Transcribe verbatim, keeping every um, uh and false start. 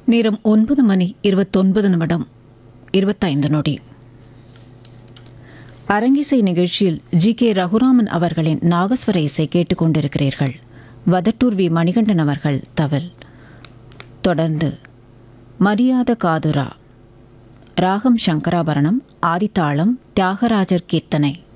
நேரம் ஒன்பது மணி இருபத்தொன்பது நிமிடம் இருபத்தைந்து நொடி. அரங்கிசை நிகழ்ச்சியில் ஜி கே ரகுராமன் அவர்களின் நாகஸ்வர இசை கேட்டுக்கொண்டிருக்கிறீர்கள். வதட்டூர் வி மணிகண்டன் அவர்கள் தவில். தொடர்ந்து மரியாத காதுரா, ராகம் சங்கராபரணம், ஆதித்தாளம், தியாகராஜர் கீர்த்தனை.